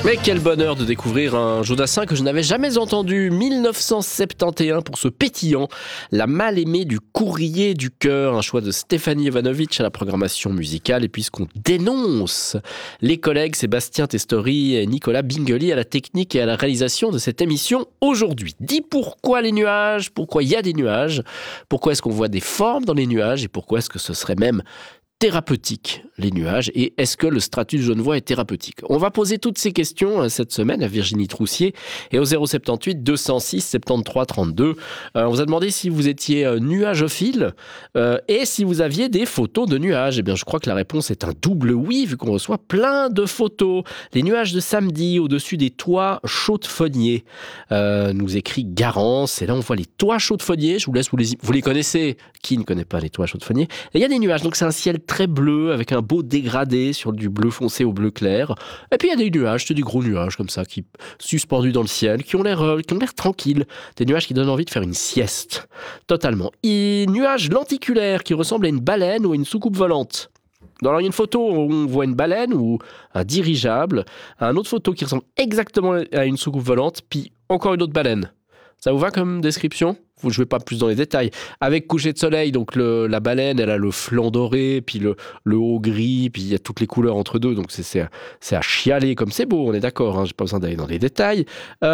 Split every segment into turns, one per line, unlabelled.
Mais quel bonheur de découvrir un Jodassin que je n'avais jamais entendu. 1971 pour ce pétillant, La mal-aimée du courrier du cœur, un choix de Stéphanie Ivanovic à la programmation musicale. Et puisqu'on dénonce les collègues Sébastien Testori et Nicolas Bingeli à la technique et à la réalisation de cette émission aujourd'hui. Dis pourquoi les nuages, pourquoi il y a des nuages, pourquoi est-ce qu'on voit des formes dans les nuages et pourquoi est-ce que ce serait même thérapeutique, les nuages, et est-ce que le stratus genevois est thérapeutique? On va poser toutes ces questions cette semaine à Virginie Troussier et au 078 206 73 32. On vous a demandé si vous étiez nuageophile et si vous aviez des photos de nuages. Eh bien, je crois que la réponse est un double oui, vu qu'on reçoit plein de photos. Les nuages de samedi au-dessus des toits chaudefonniers, nous écrit Garance, et là on voit les toits chaudefonniers, je vous laisse, vous les connaissez, qui ne connaît pas les toits chaudefonniers? Et il y a des nuages, donc c'est un ciel très bleu, avec un beau dégradé sur du bleu foncé au bleu clair. Et puis il y a des nuages, c'est des gros nuages comme ça, qui suspendus dans le ciel, qui ont l'air tranquilles. Des nuages qui donnent envie de faire une sieste. Totalement. Et nuages lenticulaires qui ressemblent à une baleine ou à une soucoupe volante. Alors, il y a une photo où on voit une baleine ou un dirigeable, une autre photo qui ressemble exactement à une soucoupe volante, puis encore une autre baleine. Ça vous va comme description ? Je ne vais pas plus dans les détails. Avec coucher de soleil, donc la baleine, elle a le flanc doré, puis le haut gris, puis il y a toutes les couleurs entre deux, donc c'est à chialer comme c'est beau, on est d'accord, hein, j'ai pas besoin d'aller dans les détails.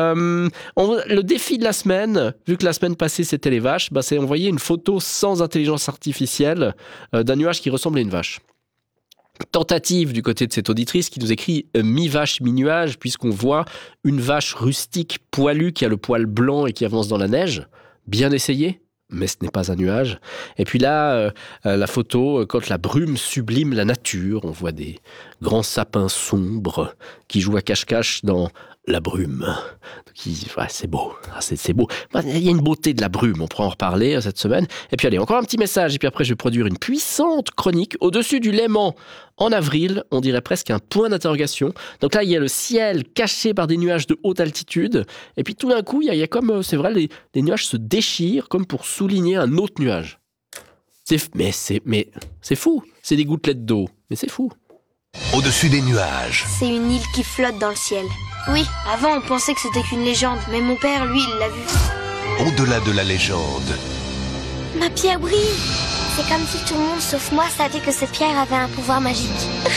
Le défi de la semaine, vu que la semaine passée c'était les vaches, c'est envoyer une photo sans intelligence artificielle d'un nuage qui ressemble à une vache. Tentative du côté de cette auditrice qui nous écrit mi-vache, mi-nuage, puisqu'on voit une vache rustique poilue qui a le poil blanc et qui avance dans la neige. Bien essayé, mais ce n'est pas un nuage. Et puis là, la photo, quand la brume sublime la nature, on voit des grands sapins sombres qui jouent à cache-cache dans la brume. C'est beau, c'est beau. Il y a une beauté de la brume, on pourra en reparler cette semaine. Et puis allez, encore un petit message, et puis après je vais produire une puissante chronique au-dessus du Léman. En avril, on dirait presque un point d'interrogation. Donc là, il y a le ciel caché par des nuages de haute altitude. Et puis tout d'un coup, il y a comme, c'est vrai, les nuages se déchirent comme pour souligner un autre nuage. Mais c'est fou. C'est des gouttelettes d'eau. Mais c'est fou.
Au-dessus des nuages.
C'est une île qui flotte dans le ciel. Oui, avant on pensait que c'était qu'une légende, mais mon père, lui, il l'a vu.
Au-delà de la légende.
Ma pierre brille. C'est comme si tout le monde, sauf moi, savait que cette pierre avait un pouvoir magique.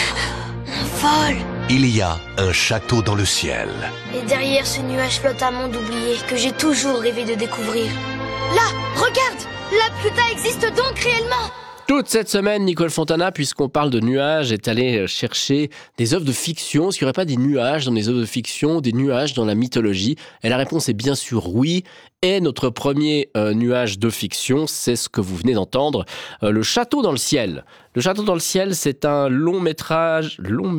Un vol.
Il y a un château dans le ciel.
Et derrière ce nuage flotte un monde oublié que j'ai toujours rêvé de découvrir. Là, regarde, la Pluta existe donc réellement.
Toute cette semaine, Nicole Fontana, puisqu'on parle de nuages, est allée chercher des œuvres de fiction. Est-ce qu'il n'y aurait pas des nuages dans les œuvres de fiction, des nuages dans la mythologie? Et la réponse est bien sûr oui. Et notre premier nuage de fiction, c'est ce que vous venez d'entendre, Le Château dans le ciel. Le Château dans le ciel, c'est un long métrage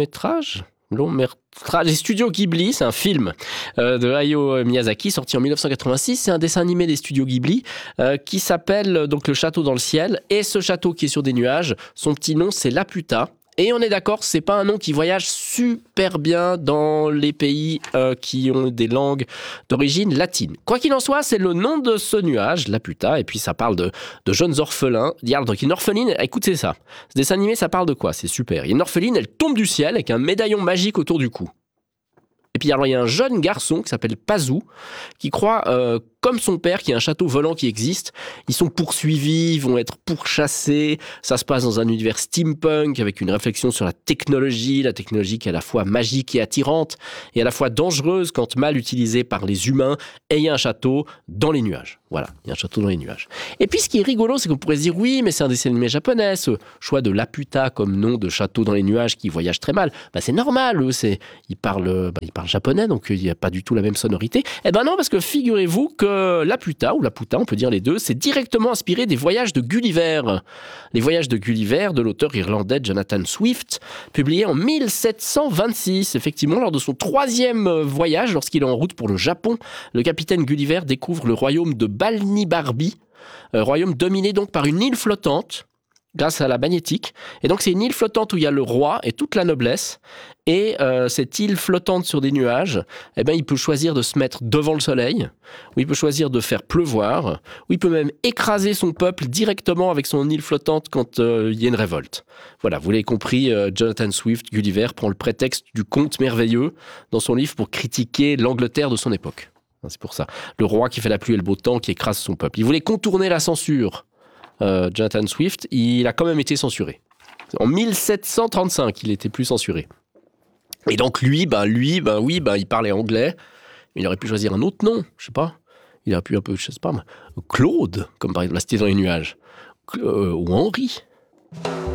des studios Ghibli, c'est un film de Hayao Miyazaki sorti en 1986. C'est un dessin animé des studios Ghibli qui s'appelle donc Le Château dans le ciel. Et ce château qui est sur des nuages, son petit nom c'est Laputa. Et on est d'accord, c'est pas un nom qui voyage super bien dans les pays qui ont des langues d'origine latine. Quoi qu'il en soit, c'est le nom de ce nuage, Laputa, et puis ça parle de jeunes orphelins. Donc une orpheline, écoutez ça. Ce dessin animé, ça parle de quoi? C'est super. Il y a une orpheline, elle tombe du ciel avec un médaillon magique autour du cou. Et puis alors il y a un jeune garçon qui s'appelle Pazou qui croit comme son père qu'il y a un château volant qui existe. Ils sont poursuivis, ils vont être pourchassés. Ça se passe dans un univers steampunk avec une réflexion sur la technologie qui est à la fois magique et attirante et à la fois dangereuse quand mal utilisée par les humains. Et il y a un château dans les nuages. Voilà, il y a un château dans les nuages. Et puis ce qui est rigolo, c'est qu'on pourrait se dire oui, mais c'est un dessin animé japonais, ce choix de Laputa comme nom de château dans les nuages qui voyage très mal. C'est normal, eux, ils parlent japonais, donc il n'y a pas du tout la même sonorité. Eh ben non, parce que figurez-vous que Laputa, ou Laputa, on peut dire les deux, c'est directement inspiré des voyages de Gulliver. Les voyages de Gulliver, de l'auteur irlandais Jonathan Swift, publié en 1726. Effectivement, lors de son 3e voyage, lorsqu'il est en route pour le Japon, le capitaine Gulliver découvre le royaume de Balnibarbi, royaume dominé donc par une île flottante, grâce à la magnétique. Et donc, c'est une île flottante où il y a le roi et toute la noblesse. Et cette île flottante sur des nuages, eh ben, il peut choisir de se mettre devant le soleil, ou il peut choisir de faire pleuvoir, ou il peut même écraser son peuple directement avec son île flottante quand il y a une révolte. Voilà, vous l'avez compris, Jonathan Swift, Gulliver, prend le prétexte du conte merveilleux dans son livre pour critiquer l'Angleterre de son époque. C'est pour ça. Le roi qui fait la pluie et le beau temps, qui écrase son peuple. Il voulait contourner la censure. Jonathan Swift, il a quand même été censuré. En 1735, il était plus censuré. Et donc lui, il parlait anglais. Il aurait pu choisir un autre nom, je sais pas. Il aurait pu un peu, je sais pas, Claude, comme par exemple La Cité dans les nuages, ou Henri.